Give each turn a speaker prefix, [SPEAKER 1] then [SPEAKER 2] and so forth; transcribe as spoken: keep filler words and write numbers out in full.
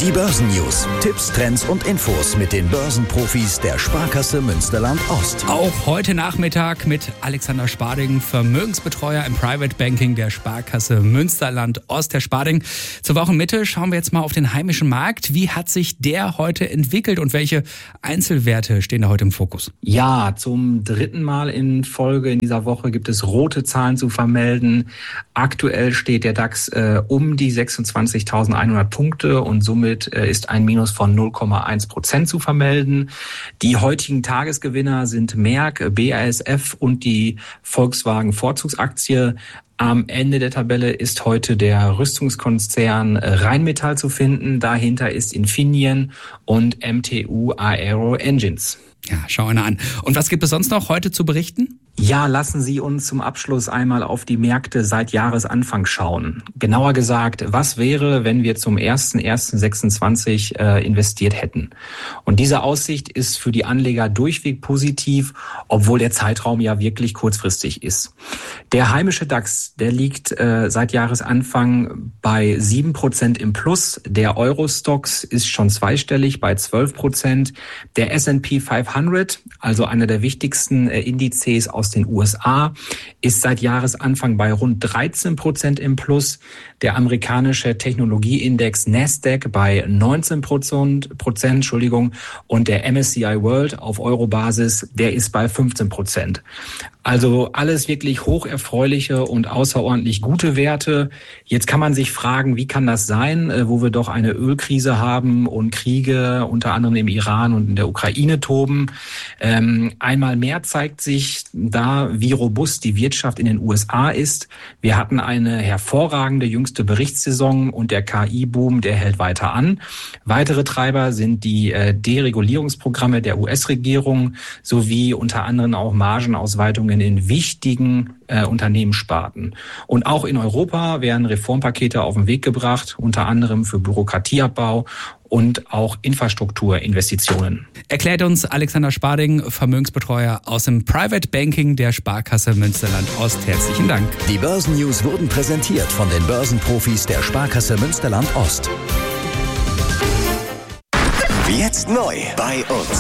[SPEAKER 1] Die Börsennews. Tipps, Trends und Infos mit den Börsenprofis der Sparkasse Münsterland-Ost.
[SPEAKER 2] Auch heute Nachmittag mit Alexander Sparding, Vermögensbetreuer im Private Banking der Sparkasse Münsterland-Ost. Herr Sparding, zur Wochenmitte schauen wir jetzt mal auf den heimischen Markt. Wie hat sich der heute entwickelt und welche Einzelwerte stehen da heute im Fokus?
[SPEAKER 3] Ja, zum dritten Mal in Folge in dieser Woche gibt es rote Zahlen zu vermelden. Aktuell steht der DAX äh, um die sechsundzwanzigtausendeinhundert Punkte und somit äh, ist ein Minus von null Komma eins Prozent zu vermelden. Die heutigen Tagesgewinner sind Merck, B A S F und die Volkswagen Vorzugsaktie. Am Ende der Tabelle ist heute der Rüstungskonzern Rheinmetall zu finden. Dahinter ist Infineon und M T U Aero Engines.
[SPEAKER 2] Ja, schau einer an. Und was gibt es sonst noch heute zu berichten?
[SPEAKER 3] Ja, lassen Sie uns zum Abschluss einmal auf die Märkte seit Jahresanfang schauen. Genauer gesagt, was wäre, wenn wir zum ersten ersten sechsundzwanzig äh, investiert hätten? Und diese Aussicht ist für die Anleger durchweg positiv, obwohl der Zeitraum ja wirklich kurzfristig ist. Der heimische DAX, der liegt äh, seit Jahresanfang bei sieben Prozent im Plus. Der Euro-Stoxx ist schon zweistellig bei zwölf Prozent. Der S and P fünfhundert, also einer der wichtigsten äh, Indizes aus den U S A, ist seit Jahresanfang bei rund dreizehn Prozent im Plus. Der amerikanische Technologieindex Nasdaq bei neunzehn Prozent, Entschuldigung, und der M S C I World auf Euro-Basis, der ist bei fünfzehn Prozent. Also alles wirklich hocherfreuliche und außerordentlich gute Werte. Jetzt kann man sich fragen, wie kann das sein, wo wir doch eine Ölkrise haben und Kriege unter anderem im Iran und in der Ukraine toben. Ähm, einmal mehr zeigt sich da, wie robust die Wirtschaft in den U S A ist. Wir hatten eine hervorragende jüngste Berichtssaison und der K I-Boom, der hält weiter an. Weitere Treiber sind die äh, Deregulierungsprogramme der U S-Regierung sowie unter anderem auch Margenausweitungen in wichtigen äh, Unternehmenssparten. Und auch in Europa werden Reformpakete auf den Weg gebracht, unter anderem für Bürokratieabbau und auch Infrastrukturinvestitionen.
[SPEAKER 2] Erklärt uns Alexander Sparding, Vermögensbetreuer aus dem Private Banking der Sparkasse Münsterland-Ost. Herzlichen Dank.
[SPEAKER 1] Die Börsennews wurden präsentiert von den Börsenprofis der Sparkasse Münsterland-Ost. Jetzt neu bei uns.